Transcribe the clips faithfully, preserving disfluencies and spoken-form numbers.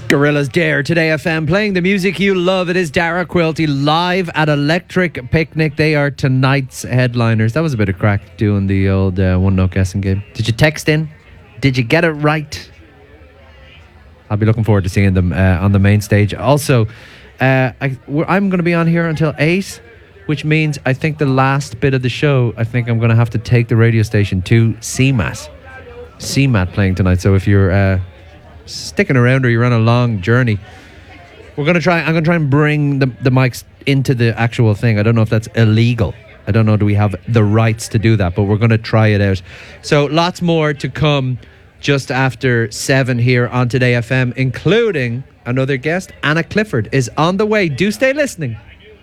Gorillaz Dare Today F M, playing the music you love. It is Dara Quilty live at Electric Picnic. They are tonight's headliners. That was a bit of crack doing the old uh, one note guessing game. Did you text in? Did you get it right? I'll be looking forward to seeing them uh, on the main stage. Also, uh, I, I'm going to be on here until eight, which means I think the last bit of the show, I think I'm going to have to take the radio station to C M A T. C M A T playing tonight. So if you're uh, sticking around or you're on a long journey, we're going to try, I'm going to try and bring the, the mics into the actual thing. I don't know if that's illegal. I don't know, do we have the rights to do that? But we're going to try it out. So lots more to come just after seven here on Today F M, including another guest. Anna Clifford is on the way. Do stay listening.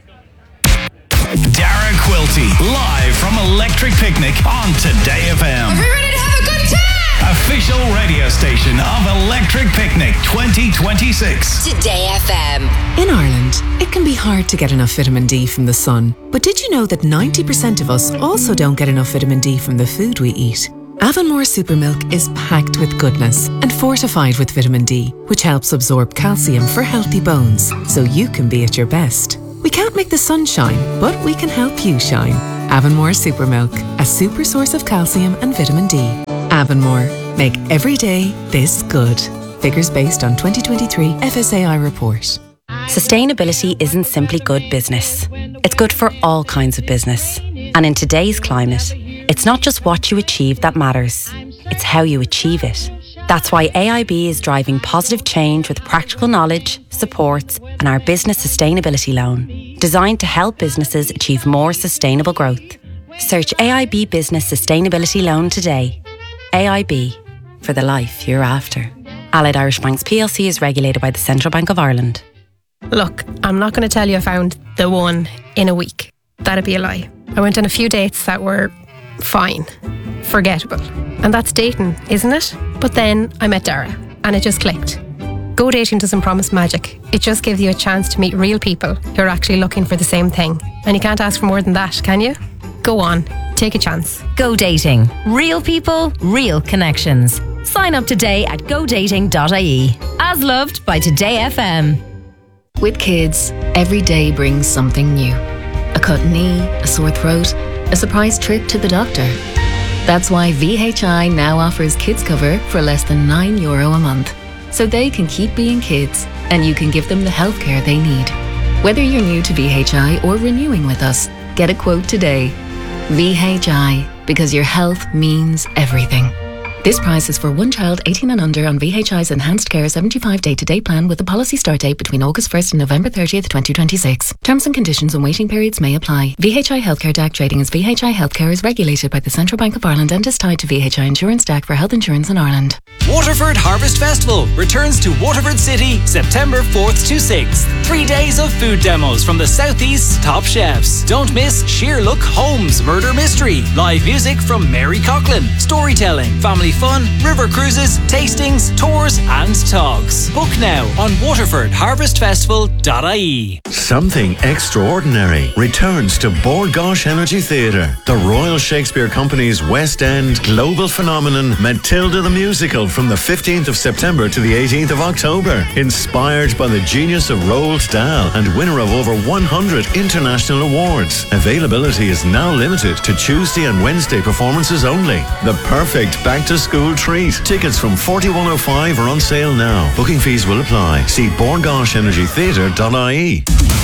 Dara Quilty, live from Electric Picnic on Today F M. Are we ready to have a good time? Official radio station of Electric Picnic twenty twenty-six. Today F M. In Ireland, it can be hard to get enough vitamin D from the sun. But did you know that ninety percent of us also don't get enough vitamin D from the food we eat? Avonmore Supermilk is packed with goodness and fortified with vitamin D, which helps absorb calcium for healthy bones, so you can be at your best. We can't make the sun shine, but we can help you shine. Avonmore Supermilk, a super source of calcium and vitamin D. Avonmore, make every day this good. Figures based on twenty twenty-three F S A I report. Sustainability isn't simply good business. It's good for all kinds of business. And in today's climate, it's not just what you achieve that matters. It's how you achieve it. That's why A I B is driving positive change with practical knowledge, supports, and our business sustainability loan, designed to help businesses achieve more sustainable growth. Search A I B Business Sustainability Loan today. A I B, for the life you're after. Allied Irish Banks P L C is regulated by the Central Bank of Ireland. Look, I'm not going to tell you I found the one in a week. That'd be a lie. I went on a few dates that were fine, forgettable. And that's dating, isn't it? But then I met Dara and it just clicked. Go dating doesn't promise magic. It just gives you a chance to meet real people who are actually looking for the same thing. And you can't ask for more than that, can you? Go on, take a chance. Go dating. Real people, real connections. Sign up today at go dating dot I E. As loved by Today F M. With kids, every day brings something new. A cut knee, a sore throat, a surprise trip to the doctor. That's why V H I now offers kids cover for less than nine euro a month. So they can keep being kids and you can give them the healthcare they need. Whether you're new to V H I or renewing with us, get a quote today. V H I, because your health means everything. This price is for one child eighteen and under on V H I's Enhanced Care seventy-five day to day plan with a policy start date between August first and November thirtieth, twenty twenty-six. Terms and conditions and waiting periods may apply. V H I Healthcare D A C trading as V H I Healthcare is regulated by the Central Bank of Ireland and is tied to V H I Insurance D A C for health insurance in Ireland. Waterford Harvest Festival returns to Waterford City September fourth to sixth. Three days of food demos from the Southeast's top chefs. Don't miss Sheer Look Holmes Murder Mystery, live music from Mary Coughlin, storytelling, family fun, river cruises, tastings, tours and talks. Book now on waterford harvest festival dot I E. Something extraordinary returns to Bord Gáis Energy Theatre. The Royal Shakespeare Company's West End global phenomenon Matilda the Musical from the fifteenth of September to the eighteenth of October. Inspired by the genius of Roald Dahl and winner of over one hundred international awards. Availability is now limited to Tuesday and Wednesday performances only. The perfect back to school treat. Tickets from forty-one oh five are on sale now. Booking fees will apply. See bord gáis energy theatre dot I E.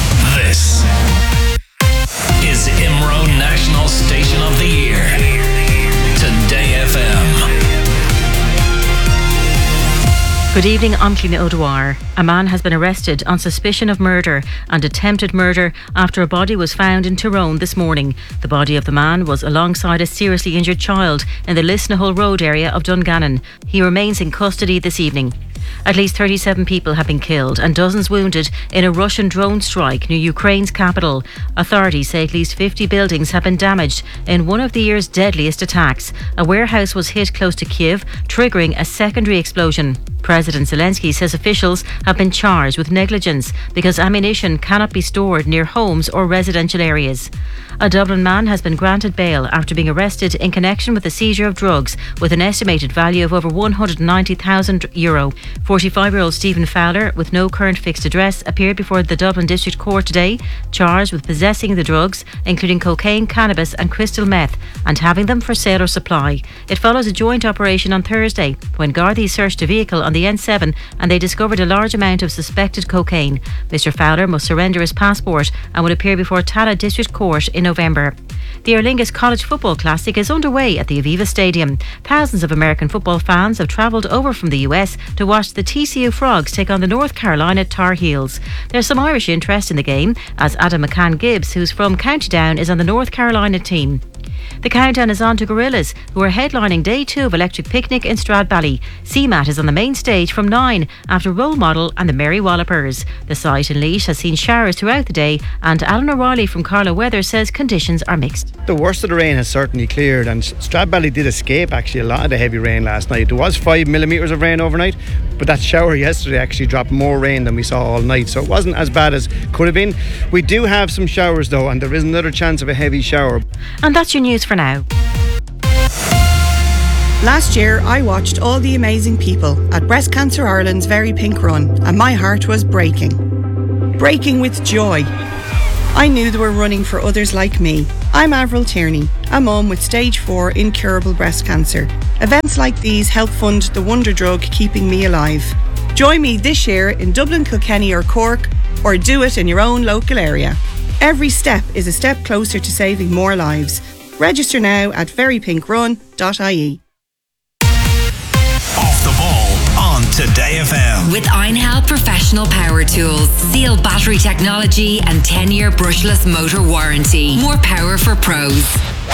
This is I M R O National Station of the Year. Today F M. Good evening, I'm Cliona O'Dwyer. A man has been arrested on suspicion of murder and attempted murder after a body was found in Tyrone this morning. The body of the man was alongside a seriously injured child in the Lisnahull Road area of Dungannon. He remains in custody this evening. At least thirty-seven people have been killed and dozens wounded in a Russian drone strike near Ukraine's capital. Authorities say at least fifty buildings have been damaged in one of the year's deadliest attacks. A warehouse was hit close to Kyiv, triggering a secondary explosion. President Zelensky says officials have been charged with negligence because ammunition cannot be stored near homes or residential areas. A Dublin man has been granted bail after being arrested in connection with the seizure of drugs with an estimated value of over one hundred ninety thousand euro. forty-five-year-old Stephen Fowler, with no current fixed address, appeared before the Dublin District Court today, charged with possessing the drugs, including cocaine, cannabis and crystal meth, and having them for sale or supply. It follows a joint operation on Thursday when Gardaí searched a vehicle on the N seven and they discovered a large amount of suspected cocaine. Mister Fowler must surrender his passport and will appear before Tala District Court in November. The Aer Lingus College Football Classic is underway at the Aviva Stadium. Thousands of American football fans have travelled over from the U S to watch the T C U Frogs take on the North Carolina Tar Heels. There's some Irish interest in the game, as Adam McCann Gibbs, who's from County Down, is on the North Carolina team. The countdown is on to Gorillas, who are headlining day two of Electric Picnic in Stradbally. C MAT is on the main stage from nine after Role Model and the Merry Wallopers. The site in Laois has seen showers throughout the day, and Alan O'Reilly from Carlow Weather says conditions are mixed. The worst of the rain has certainly cleared, and Stradbally did escape actually a lot of the heavy rain last night. There was five millimetres of rain overnight, but that shower yesterday actually dropped more rain than we saw all night, so it wasn't as bad as could have been. We do have some showers though, and there is another chance of a heavy shower. And that's your news for now. Last year, I watched all the amazing people at Breast Cancer Ireland's Very Pink Run, and my heart was breaking. Breaking with joy. I knew they were running for others like me. I'm Avril Tierney, a mum with stage four incurable breast cancer. Events like these help fund the wonder drug keeping me alive. Join me this year in Dublin, Kilkenny or Cork, or do it in your own local area. Every step is a step closer to saving more lives. Register now at very pink run dot I E. Off the ball on Today F M. With Einhell Professional Power Tools, Seal battery technology and ten-year brushless motor warranty. More power for pros.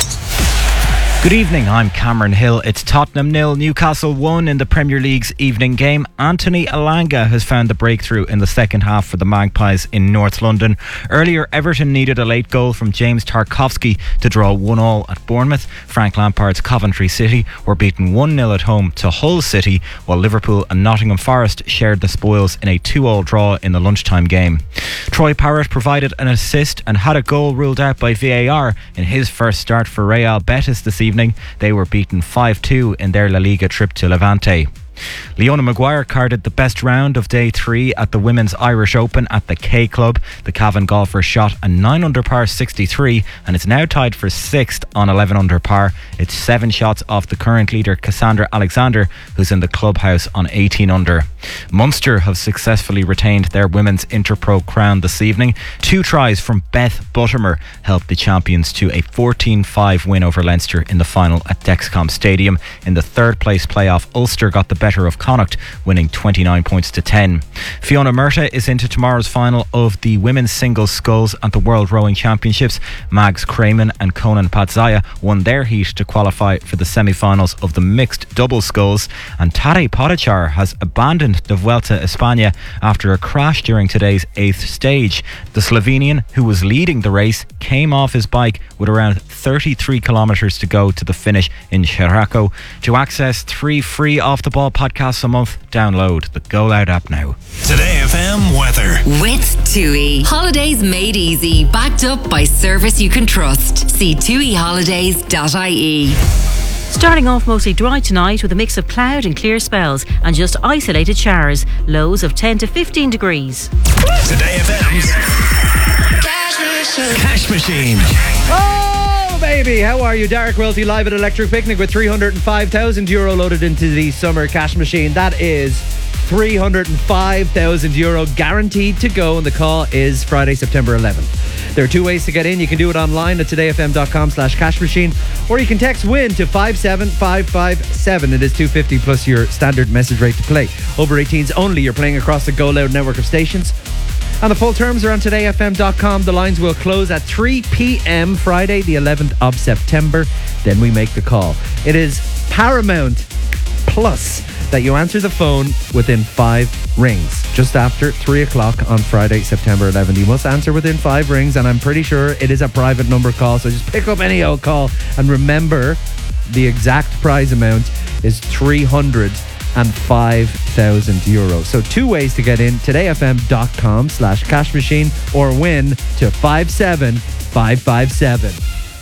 Good evening, I'm Cameron Hill. It's Tottenham nil, Newcastle one in the Premier League's evening game. Anthony Elanga has found the breakthrough in the second half for the Magpies in North London. Earlier, Everton needed a late goal from James Tarkowski to draw one all at Bournemouth. Frank Lampard's Coventry City were beaten one nil at home to Hull City, while Liverpool and Nottingham Forest shared the spoils in a two all draw in the lunchtime game. Troy Parrott provided an assist and had a goal ruled out by V A R in his first start for Real Betis this evening. They were beaten five two in their La Liga trip to Levante. Leona Maguire carded the best round of day three at the Women's Irish Open at the K Club. The Cavan golfer shot a nine under par sixty-three and is now tied for sixth on eleven under par. It's seven shots off the current leader Cassandra Alexander, who's in the clubhouse on eighteen under. Munster have successfully retained their women's Interpro crown this evening. Two tries from Beth Buttermer helped the champions to a fourteen five win over Leinster in the final at Dexcom Stadium. In the third place playoff, Ulster got the better of Connacht, winning twenty-nine points to ten. Fiona Murtagh is into tomorrow's final of the women's singles sculls at the World Rowing Championships. Mags Crayman and Conan Patzaya won their heat to qualify for the semi-finals of the mixed double sculls, and Tadej Pogačar has abandoned the Vuelta a España after a crash during today's eighth stage. The Slovenian, who was leading the race, came off his bike with around thirty-three kilometres to go to the finish in Xeraco. To access three free off the ball podcasts a month, download the Go Loud app now. Today F M weather. With TUI. Holidays made easy. Backed up by service you can trust. See tui holidays dot I E. Starting off mostly dry tonight with a mix of cloud and clear spells and just isolated showers. Lows of ten to fifteen degrees. Today F M's Cash Machine. Oh, baby, how are you? Derek Welty live at Electric Picnic with three hundred five thousand euro loaded into the summer cash machine. That is three hundred five thousand euro guaranteed to go, and the call is Friday, September eleventh. There are two ways to get in. You can do it online at todayfm.com slash cash machine, or you can text WIN to five seven five five seven. It is two fifty plus your standard message rate to play. Over eighteens only. You're playing across the Go Loud network of stations. And the full terms are on today f m dot com. The lines will close at three p.m. Friday, the eleventh of September. Then we make the call. It is paramount plus that you answer the phone within five rings. Just after three o'clock on Friday, September eleventh. You must answer within five rings, and I'm pretty sure it is a private number call, so just pick up any old call. And remember, the exact prize amount is three hundred and five thousand euro. So two ways to get in: todayfm.com slash cash machine or win to five seven five five seven.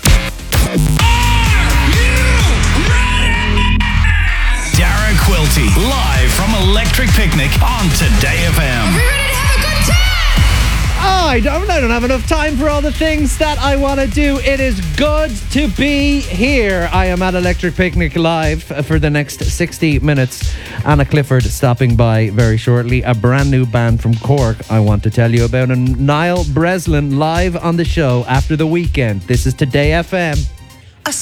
Dara Quilty, live from Electric Picnic on Today F M. Oh, I don't, I don't have enough time for all the things that I want to do. It is good to be here. I am at Electric Picnic live for the next sixty minutes. Anna Clifford stopping by very shortly. A brand new band from Cork I want to tell you about. And Niall Breslin live on the show after the weekend. This is Today F M.